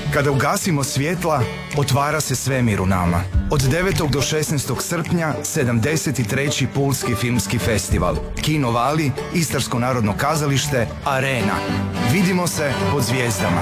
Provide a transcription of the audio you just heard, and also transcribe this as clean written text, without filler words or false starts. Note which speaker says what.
Speaker 1: Kada ugasimo svjetla, otvara se svemir u nama. Od 9. do 16. srpnja 73. Pulski filmski festival. Kino Vali, Istarsko narodno kazalište, Arena. Vidimo se pod zvijezdama.